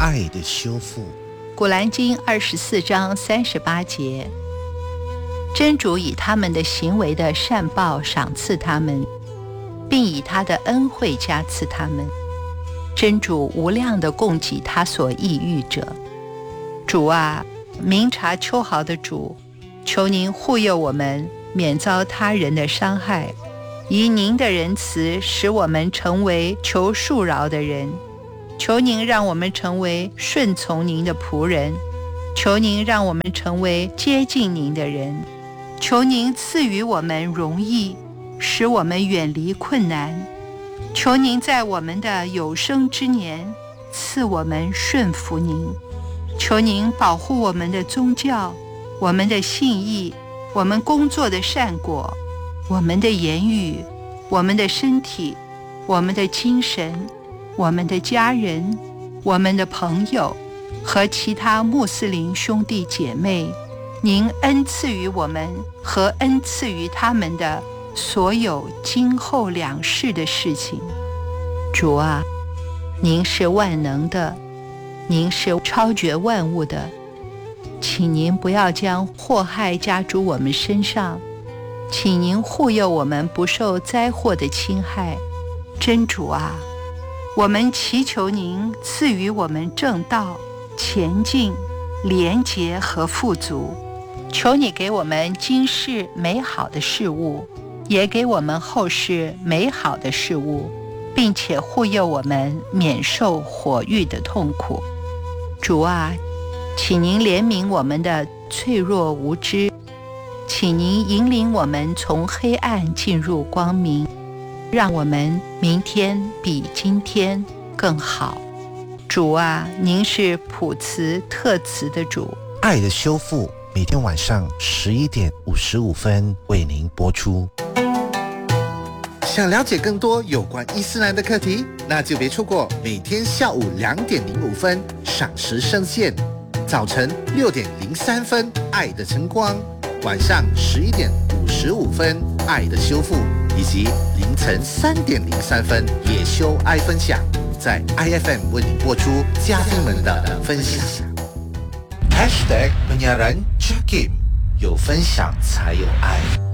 爱的修复。 古兰经24章38节，真主以他们的行为的善报赏赐他们，并以他的恩惠加赐他们。真主无量的供给他所意欲者。主啊，明察秋毫的主，求您护佑我们免遭他人的伤害，以您的仁慈使我们成为求恕饶的人。求您让我们成为顺从您的仆人，求您让我们成为接近您的人，求您赐予我们容易，使我们远离困难。求您在我们的有生之年赐我们顺服您。求您保护我们的宗教，我们的信义，我们工作的善果，我们的言语，我们的身体，我们的精神，我们的家人，我们的朋友和其他穆斯林兄弟姐妹，您恩赐于我们和恩赐于他们的所有今后两世的事情。主啊，您是万能的，您是超绝万物的，请您不要将祸害加诸我们身上，请您护佑我们不受灾祸的侵害。真主啊，我们祈求您赐予我们正道、前进、廉洁和富足。求你给我们今世美好的事物，也给我们后世美好的事物，并且护佑我们免受火狱的痛苦。主啊，请您怜悯我们的脆弱无知，请您引领我们从黑暗进入光明，让我们明天比今天更好。主啊，您是普慈特慈的主。 爱的修复每天晚上11点55分为您播出。 想了解更多有关伊斯兰的课题，那就别错过每天下午2点05分赏时圣线，早晨6点03分爱的晨光，晚上11点55分爱的修复，以及凌晨3点03分野修爱分享，在 IFM 为你播出嘉宾们的分享。#penyiaran Jakim， 有分享才有爱。